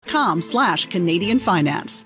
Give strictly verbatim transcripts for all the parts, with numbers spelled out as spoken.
com slash Canadian Finance.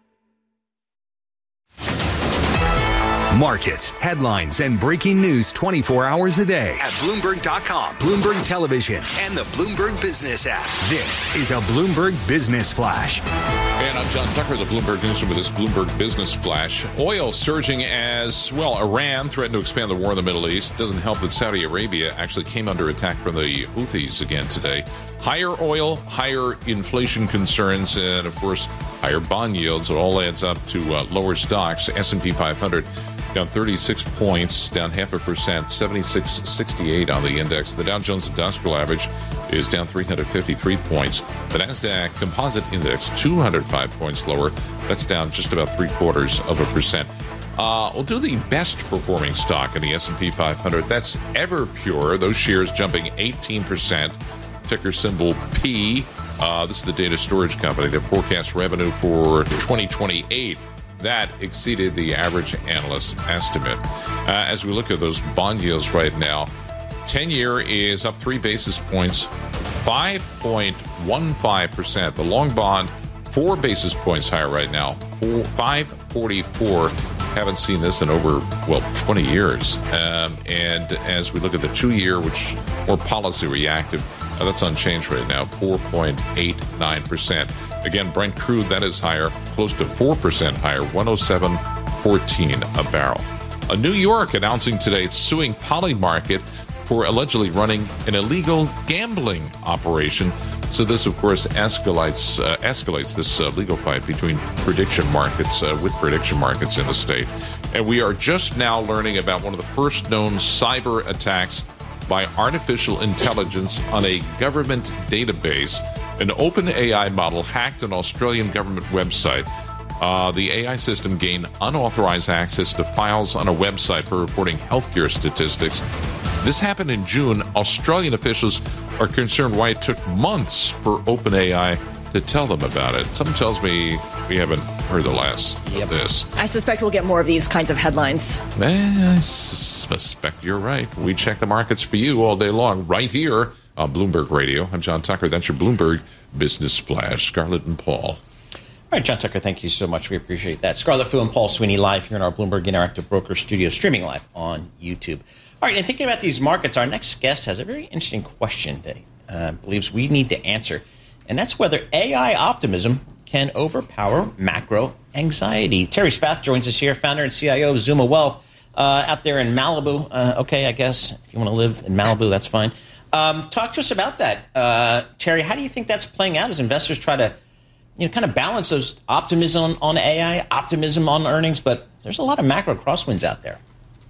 Markets, headlines, and breaking news twenty-four hours a day at Bloomberg dot com, Bloomberg Television, and the Bloomberg Business app. This is a Bloomberg Business Flash. And I'm John Tucker, the Bloomberg Newsroom with this Bloomberg Business Flash. Oil surging as, well, Iran threatened to expand the war in the Middle East. Doesn't help that Saudi Arabia actually came under attack from the Houthis again today. Higher oil, higher inflation concerns, and, of course, higher bond yields. It all adds up to uh, lower stocks. S and P five hundred down thirty-six points, down half a percent, seventy-six sixty-eight on the index. The Dow Jones Industrial Average is down three hundred fifty-three points. The NASDAQ Composite Index, two hundred five points lower. That's down just about three quarters of a percent. Uh, we'll do the best performing stock in the S and P five hundred. That's Everpure. Those shares jumping eighteen percent. Ticker symbol P. Uh, this is the data storage company. Their forecast revenue for twenty twenty-eight. That exceeded the average analyst estimate. Uh, as we look at those bond yields right now, ten-year is up three basis points, five point one five percent. The long bond, four basis points higher right now, four, five forty-four. Haven't seen this in over, well, twenty years. Um, and as we look at the two-year, which more policy reactive, uh, that's unchanged right now, four point eight nine percent. Again, Brent crude, that is higher, close to four percent higher, one oh seven fourteen a barrel. Uh, New York announcing today it's suing Polymarket for allegedly running an illegal gambling operation. So this, of course, escalates uh, escalates this uh, legal fight between prediction markets, uh, with prediction markets in the state. And we are just now learning about one of the first known cyber attacks by artificial intelligence on a government database. An OpenAI model hacked an Australian government website. Uh, the A I system gained unauthorized access to files on a website for reporting healthcare statistics. This happened in June. Australian officials are concerned why it took months for OpenAI to tell them about it. Something tells me we haven't heard the last yep. of this. I suspect we'll get more of these kinds of headlines. Eh, I suspect you're right. We check the markets for you all day long right here on Bloomberg Radio. I'm John Tucker. That's your Bloomberg Business Flash. Scarlett and Paul. All right, John Tucker, thank you so much. We appreciate that. Scarlett Fu and Paul Sweeney live here in our Bloomberg Interactive Broker studio, streaming live on YouTube. All right, and thinking about these markets, our next guest has a very interesting question that he uh, believes we need to answer, and that's whether A I optimism can overpower macro anxiety. Terry Spath joins us here, founder and C I O of Zuma Wealth, uh, out there in Malibu. Uh, okay, I guess if you want to live in Malibu, that's fine. Um, talk to us about that, uh, Terry. How do you think that's playing out as investors try to, you know, kind of balance those optimism on, on A I, optimism on earnings, but there's a lot of macro crosswinds out there.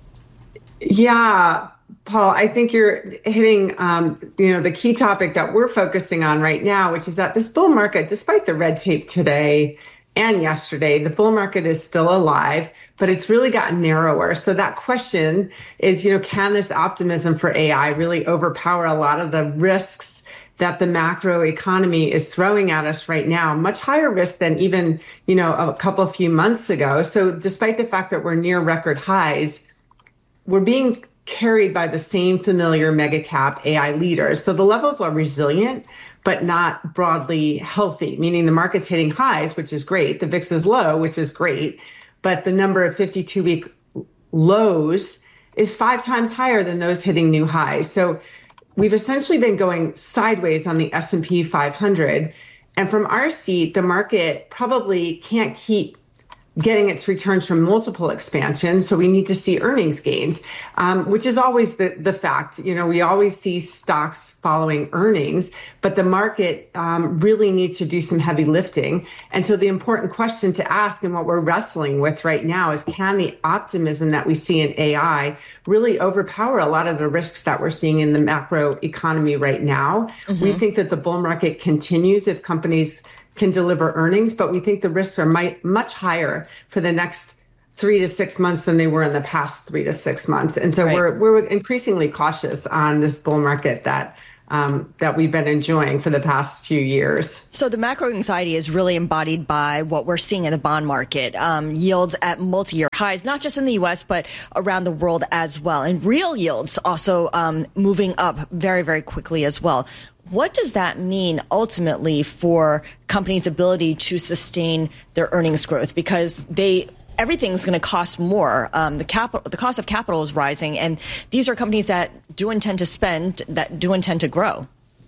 Yeah, Paul, I think you're hitting, um, you know, the key topic that we're focusing on right now, which is that this bull market, despite the red tape today and yesterday, the bull market is still alive, but it's really gotten narrower. So that question is, you know, can this optimism for A I really overpower a lot of the risks that the macro economy is throwing at us right now? Much higher risk than even, you know, a couple of few months ago. So despite the fact that we're near record highs, we're being carried by the same familiar mega cap A I leaders. So the levels are resilient, but not broadly healthy, meaning the market's hitting highs, which is great. The V I X is low, which is great. But the number of fifty-two week lows is five times higher than those hitting new highs. So we've essentially been going sideways on the S and P five hundred. And from our seat, the market probably can't keep getting its returns from multiple expansions. So we need to see earnings gains, um, which is always the, the fact. You know, we always see stocks following earnings, but the market um, really needs to do some heavy lifting. And so the important question to ask and what we're wrestling with right now is, can the optimism that we see in A I really overpower a lot of the risks that we're seeing in the macro economy right now? Mm-hmm. We think that the bull market continues if companies can deliver earnings, but we think the risks are my, much higher for the next three to six months than they were in the past three to six months. And so right. we're we're increasingly cautious on this bull market that um, that we've been enjoying for the past few years. So the macro anxiety is really embodied by what we're seeing in the bond market. Um, yields at multi-year highs, not just in the U S, but around the world as well. And real yields also um, moving up very, very quickly as well. What does that mean ultimately for companies' ability to sustain their earnings growth? Because they everything's going to cost more. Um, the capital, the cost of capital is rising, and these are companies that do intend to spend, that do intend to grow.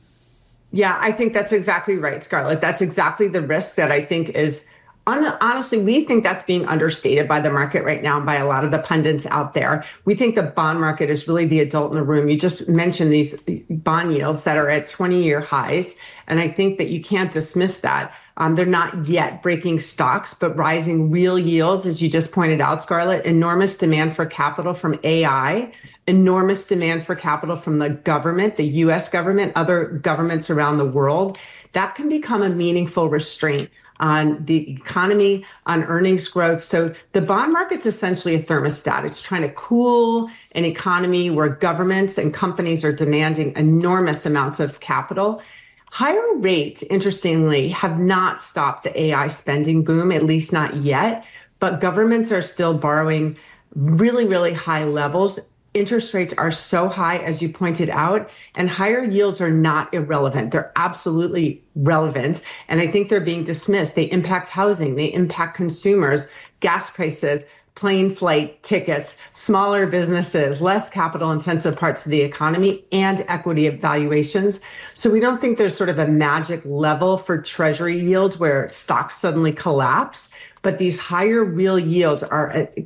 Yeah, I think that's exactly right, Scarlett. That's exactly the risk that I think is, honestly, we think that's being understated by the market right now and by a lot of the pundits out there. We think the bond market is really the adult in the room. You just mentioned these bond yields that are at twenty-year highs, and I think that you can't dismiss that. Um, they're not yet breaking stocks, but rising real yields, as you just pointed out, Scarlett, enormous demand for capital from A I, enormous demand for capital from the government, the U S government, other governments around the world. That can become a meaningful restraint on the economy, on earnings growth. So the bond market's essentially a thermostat. It's trying to cool an economy where governments and companies are demanding enormous amounts of capital. Higher rates, interestingly, have not stopped the A I spending boom, at least not yet, but governments are still borrowing really, really high levels. Interest rates are so high, as you pointed out, and higher yields are not irrelevant. They're absolutely relevant. And I think they're being dismissed. They impact housing. They impact consumers, gas prices, plane flight tickets, smaller businesses, less capital intensive parts of the economy, and equity valuations. So we don't think there's sort of a magic level for treasury yields where stocks suddenly collapse. But these higher real yields are a,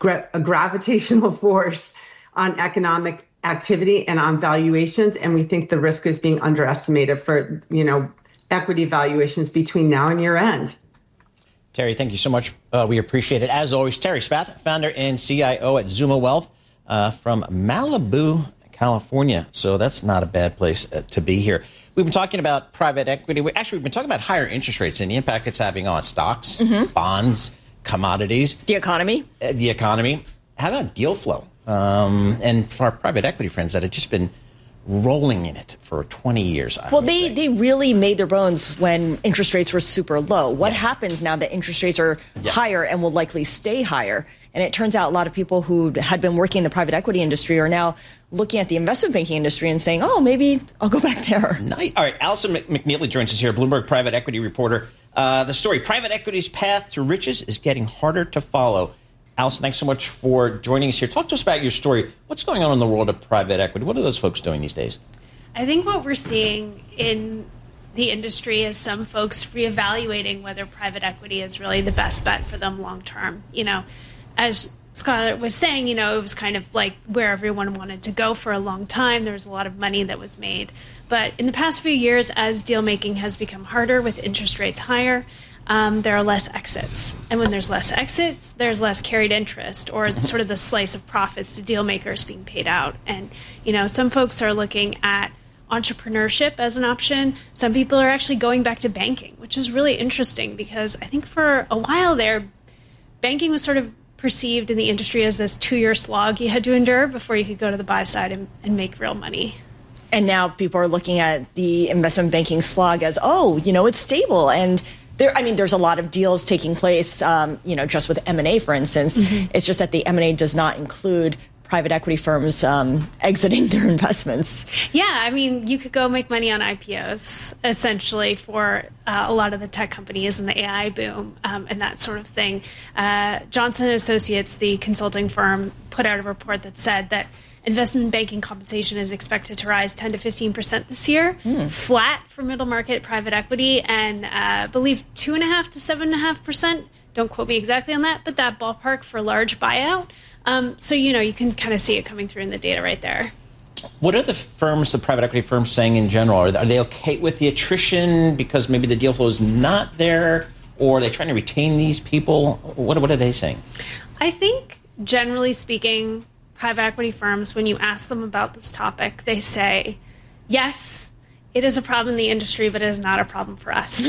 a gravitational force on economic activity and on valuations. And we think the risk is being underestimated for, you know, equity valuations between now and year end. Terry, thank you so much. Uh, we appreciate it. As always, Terry Spath, founder and C I O at Zuma Wealth uh, from Malibu, California. So that's not a bad place uh, to be here. We've been talking about private equity. We, actually, we've been talking about higher interest rates and the impact it's having on stocks, mm-hmm. bonds, commodities. The economy. Uh, the economy. How about deal flow? Um, and for our private equity friends that have just been rolling in it for twenty years. I well, they, say. they really made their bones when interest rates were super low. What yes. happens now that interest rates are yeah. higher and will likely stay higher? And it turns out a lot of people who had been working in the private equity industry are now looking at the investment banking industry and saying, oh, maybe I'll go back there. Nice. All right. Allison McNeely joins us here, Bloomberg private equity reporter. Uh, the story, private equity's path to riches is getting harder to follow. Allison, thanks so much for joining us here. Talk to us about your story. What's going on in the world of private equity? What are those folks doing these days? I think what we're seeing in the industry is some folks reevaluating whether private equity is really the best bet for them long term. You know, as Scarlett was saying, you know, it was kind of like where everyone wanted to go for a long time. There was a lot of money that was made. But in the past few years, as deal making has become harder with interest rates higher, Um, there are less exits. And when there's less exits, there's less carried interest or the, sort of the slice of profits to deal makers being paid out. And, you know, some folks are looking at entrepreneurship as an option. Some people are actually going back to banking, which is really interesting because I think for a while there, banking was sort of perceived in the industry as this two-year slog you had to endure before you could go to the buy side and, and make real money. And now people are looking at the investment banking slog as, oh, you know, it's stable. And There, I mean, there's a lot of deals taking place, um, you know, just with M and A, for instance. Mm-hmm. It's just that the M and A does not include private equity firms um, exiting their investments. Yeah, I mean, you could go make money on I P Os, essentially, for uh, a lot of the tech companies and the A I boom um, and that sort of thing. Uh, Johnson and Associates, the consulting firm, put out a report that said that investment banking compensation is expected to rise ten to fifteen percent this year, mm. flat for middle market private equity, and uh, I believe two point five to seven point five percent. Don't quote me exactly on that, but that ballpark for large buyout. Um, so, you know, you can kind of see it coming through in the data right there. What are the firms, the private equity firms, saying in general? Are they, are they okay with the attrition because maybe the deal flow is not there, or are they trying to retain these people? What, what are they saying? I think, generally speaking, private equity firms, when you ask them about this topic, they say, yes, it is a problem in the industry, but it is not a problem for us.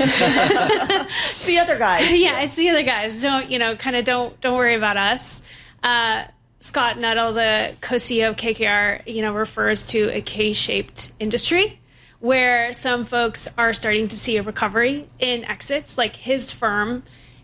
It's the other guys. Yeah, it's the other guys. Don't, you know, kind of don't don't worry about us. Uh, Scott Nuttall, the co-C E O of K K R, you know, refers to a K-shaped industry. where some folks are starting to see a recovery in exits. Like his firm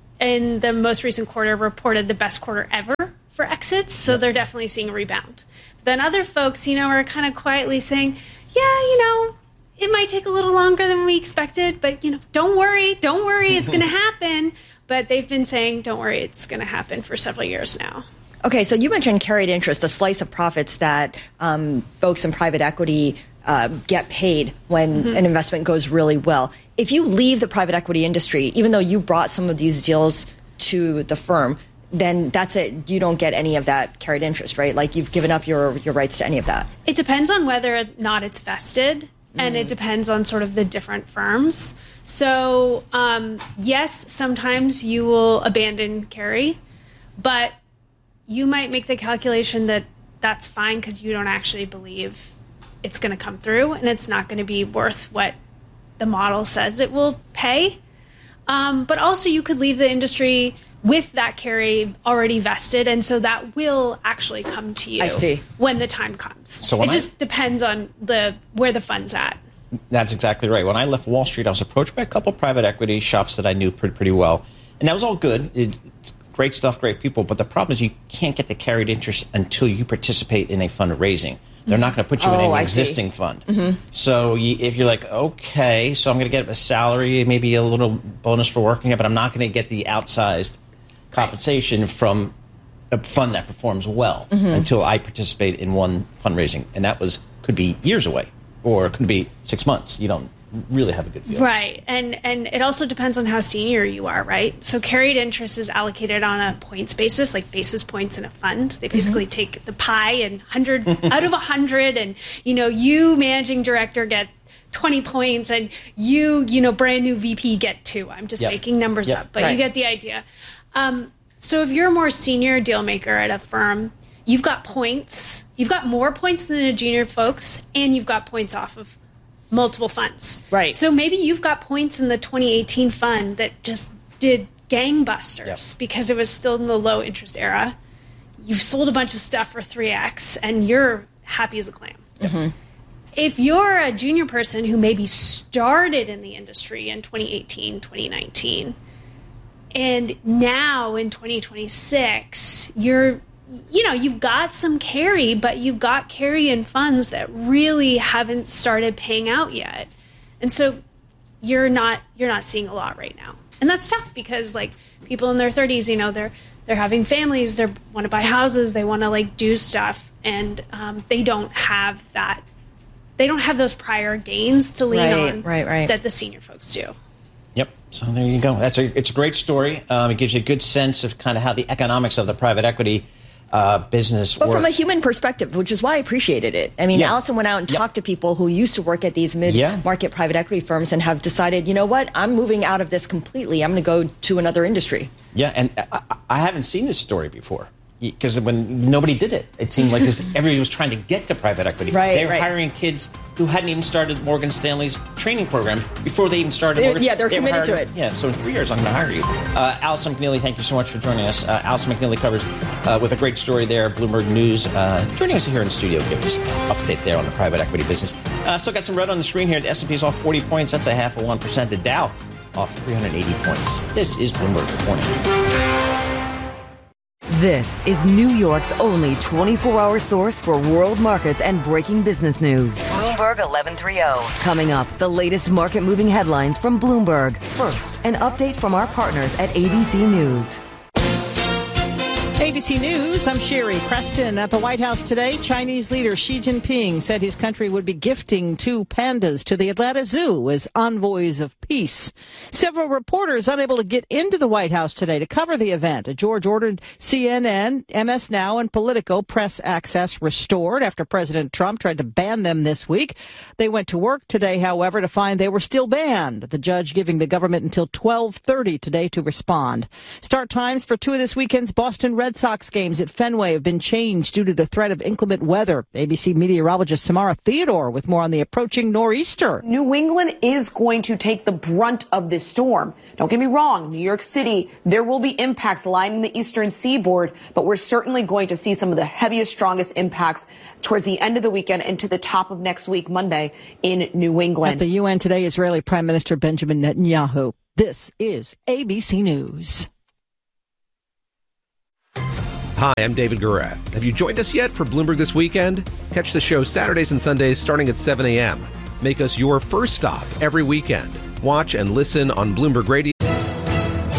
in the most recent quarter reported the best quarter ever for exits. So they're definitely seeing a rebound. But then other folks, you know, are kind of quietly saying, yeah, you know, it might take a little longer than we expected, but, you know, don't worry, don't worry, it's going to happen. But they've been saying, don't worry, it's going to happen for several years now. Okay, so you mentioned carried interest, the slice of profits that um, folks in private equity uh, get paid when mm-hmm. an investment goes really well. If you leave the private equity industry, even though you brought some of these deals to the firm, then that's it. You don't get any of that carried interest, right? Like you've given up your, your rights to any of that. It depends on whether or not it's vested. And it depends on sort of the different firms. So, um, yes, sometimes you will abandon carry, but you might make the calculation that that's fine because you don't actually believe it's going to come through and it's not going to be worth what the model says it will pay. Um, but also you could leave the industry with that carry already vested, and so that will actually come to you I see. when the time comes. So it I, just depends on the where the fund's at. That's exactly right. When I left Wall Street, I was approached by a couple private equity shops that I knew pretty, pretty well, and that was all good. It, it's great stuff, great people, but the problem is you can't get the carried interest until you participate in a fundraising. They're not going to put you oh, in an I existing see. fund. Mm-hmm. So you, if you're like, okay, so I'm going to get a salary, maybe a little bonus for working it, but I'm not going to get the outsized compensation from a fund that performs well mm-hmm. until I participate in one fundraising. And that was could be years away or it could be six months. You don't really have a good feel. Right. And and it also depends on how senior you are, right? So carried interest is allocated on a points basis, like basis points in a fund. They basically mm-hmm. take the pie and one hundred out of one hundred, and, you know, you managing director get twenty points and you, you know, brand new V P get two. I'm just yep. making numbers yep. up, but right. you get the idea. Um, so if you're a more senior deal maker at a firm, you've got points. You've got more points than the junior folks, and you've got points off of multiple funds. Right. So maybe you've got points in the twenty eighteen fund that just did gangbusters yep. because it was still in the low interest era. You've sold a bunch of stuff for three X, and you're happy as a clam. Mm-hmm. If you're a junior person who maybe started in the industry in twenty eighteen, twenty nineteen, and now in twenty twenty-six, you're, you know, you've got some carry, but you've got carry in funds that really haven't started paying out yet. And so you're not, you're not seeing a lot right now. And that's tough because, like, people in their thirties, you know, they're, they're having families, they want to buy houses, they want to, like, do stuff, and um, they don't have that, they don't have those prior gains to lean right, on right, right. that the senior folks do. Yep. So there you go. That's a it's a great story. Um, it gives you a good sense of kind of how the economics of the private equity uh, business But work. from a human perspective, which is why I appreciated it. I mean, Yeah. Allison went out and Yep. talked to people who used to work at these mid-market Yeah. private equity firms and have decided, you know what, I'm moving out of this completely. I'm going to go to another industry. Yeah, and I, I haven't seen this story before because when nobody did it, it seemed like this, everybody was trying to get to private equity. Right, they were right. hiring kids who hadn't even started Morgan Stanley's training program before they even started. They- Morgan yeah, they're they were committed to hiring- it. Yeah, so in three years, I'm going to hire you. Uh, Allison McNeely, thank you so much for joining us. Uh, Allison McNeely covers uh, with a great story there, Bloomberg News, uh, joining us here in the studio, give us an update there on the private equity business. Uh, still got some red on the screen here. The S and P is off forty points. That's a half of one percent. The Dow off three hundred eighty points. This is Bloomberg Morning. This is New York's only twenty-four hour source for world markets and breaking business news. Bloomberg eleven thirty. Coming up, the latest market moving headlines from Bloomberg. First, an update from our partners at A B C News. A B C News, I'm Sherry Preston. At the White House today, Chinese leader Xi Jinping said his country would be gifting two pandas to the Atlanta Zoo as envoys of peace. Several reporters unable to get into the White House today to cover the event. A George ordered C N N, M S Now, and Politico press access restored after President Trump tried to ban them this week. They went to work today, however, to find they were still banned. The judge giving the government until twelve thirty today to respond. Start times for two of this weekend's Boston Red Red Sox games at Fenway have been changed due to the threat of inclement weather. A B C meteorologist Samara Theodore with more on the approaching nor'easter. New England is going to take the brunt of this storm. Don't get me wrong, New York City, there will be impacts lining the eastern seaboard, but we're certainly going to see some of the heaviest, strongest impacts towards the end of the weekend and to the top of next week, Monday, in New England. At the U N today, Israeli Prime Minister Benjamin Netanyahu. This is A B C News. Hi, I'm David Guerra. Have you joined us yet for Bloomberg This Weekend? Catch the show Saturdays and Sundays starting at seven a.m. Make us your first stop every weekend. Watch and listen on Bloomberg Radio